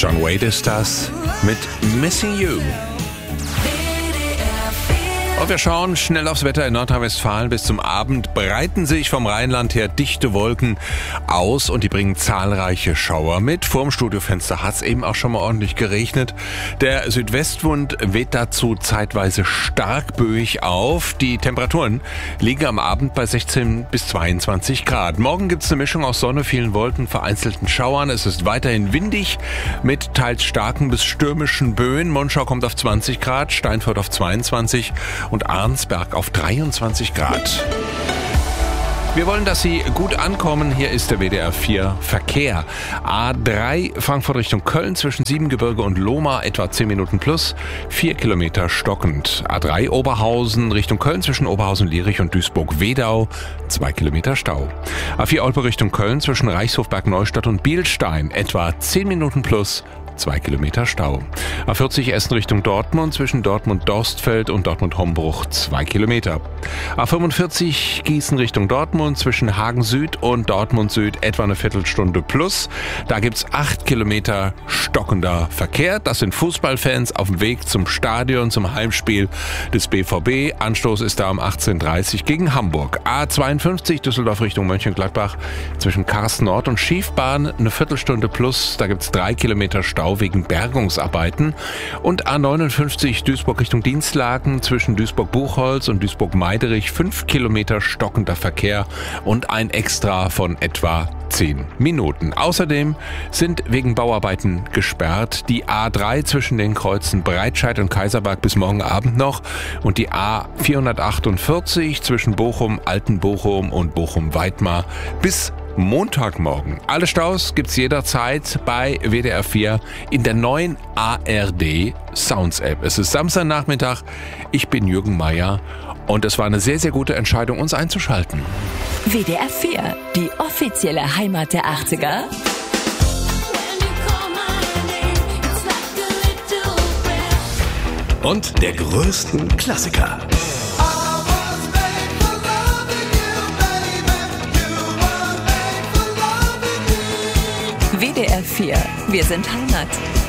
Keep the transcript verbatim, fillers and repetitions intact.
John Wade ist das mit Missing You. Und wir schauen schnell aufs Wetter in Nordrhein-Westfalen. Bis zum Abend breiten sich vom Rheinland her dichte Wolken aus und die bringen zahlreiche Schauer mit. Vorm Studiofenster hat es eben auch schon mal ordentlich geregnet. Der Südwestwind weht dazu zeitweise stark böig auf. Die Temperaturen liegen am Abend bei sechzehn bis zweiundzwanzig Grad. Morgen gibt es eine Mischung aus Sonne, vielen Wolken, vereinzelten Schauern. Es ist weiterhin windig mit teils starken bis stürmischen Böen. Monschau kommt auf zwanzig Grad, Steinfurt auf zweiundzwanzig und Arnsberg auf dreiundzwanzig Grad. Wir wollen, dass Sie gut ankommen. Hier ist der W D R vier Verkehr. A drei Frankfurt Richtung Köln zwischen Siebengebirge und Lohmar etwa zehn Minuten plus, vier Kilometer stockend. A drei Oberhausen Richtung Köln zwischen Oberhausen-Lierich und Duisburg-Wedau, zwei Kilometer Stau. A vier Olpe Richtung Köln zwischen Reichshofberg-Neustadt und Bielstein etwa zehn Minuten plus, zwei Kilometer Stau. A vierzig Essen Richtung Dortmund zwischen Dortmund-Dorstfeld und Dortmund-Hombruch zwei Kilometer. A fünfundvierzig Gießen Richtung Dortmund zwischen Hagen Süd und Dortmund Süd etwa eine Viertelstunde plus. Da gibt's acht Kilometer stockender Verkehr. Das sind Fußballfans auf dem Weg zum Stadion, zum Heimspiel des B V B. Anstoß ist da um achtzehn Uhr dreißig gegen Hamburg. A zweiundfünfzig Düsseldorf Richtung Mönchengladbach zwischen Karsten Nord und Schiefbahn eine Viertelstunde plus. Da gibt's drei Kilometer Stau wegen Bergungsarbeiten. Und A neunundfünfzig Duisburg Richtung Dienstlaken zwischen Duisburg-Buchholz und Duisburg-Meiderich fünf Kilometer stockender Verkehr und ein Extra von etwa zehn Minuten. Außerdem sind wegen Bauarbeiten gesperrt die A drei zwischen den Kreuzen Breitscheid und Kaiserberg bis morgen Abend noch und die A vierhundertachtundvierzig zwischen Bochum, Altenbochum und Bochum-Weidmar bis Montagmorgen. Alle Staus gibt's jederzeit bei W D R vier in der neuen A R D Sounds App. Es ist Samstagnachmittag. Ich bin Jürgen Meier und es war eine sehr, sehr gute Entscheidung, uns einzuschalten. W D R vier, die offizielle Heimat der achtziger. Und der größten Klassiker. W D R vier, wir sind Heimat.